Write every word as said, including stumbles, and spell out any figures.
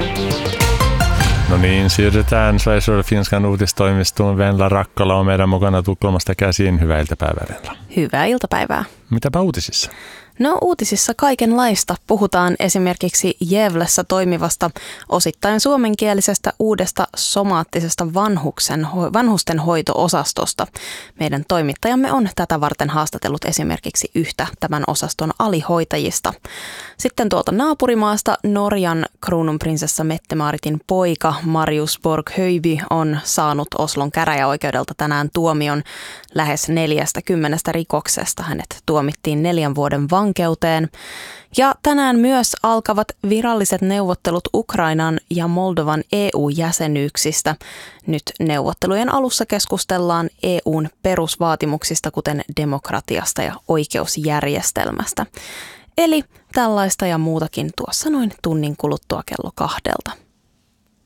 No niin, siirrytään Sveriges Radio Finskan uutistoimistoon. Venla Rakkala on meidän mukana Tukholmasta käsin. Hyvää iltapäivää, Venla. Hyvää iltapäivää. Mitäpä uutisissa? No uutisissa kaikenlaista. Puhutaan esimerkiksi Gävlessä toimivasta osittain suomenkielisestä uudesta somaattisesta vanhuksen, vanhustenhoito-osastosta. Meidän toimittajamme on tätä varten haastatellut esimerkiksi yhtä tämän osaston alihoitajista. Sitten tuolta naapurimaasta Norjan kruununprinsessa Mette-Maaritin poika Marius Borg-Høiby on saanut Oslon käräjäoikeudelta tänään tuomion lähes neljästäkymmenestä rikoksesta. Hänet tuomittiin neljän vuoden vankeuteen. Ja tänään myös alkavat viralliset neuvottelut Ukrainan ja Moldovan E U-jäsenyyksistä. Nyt neuvottelujen alussa keskustellaan E U:n perusvaatimuksista, kuten demokratiasta ja oikeusjärjestelmästä. Eli tällaista ja muutakin tuossa noin tunnin kuluttua kello kahdelta.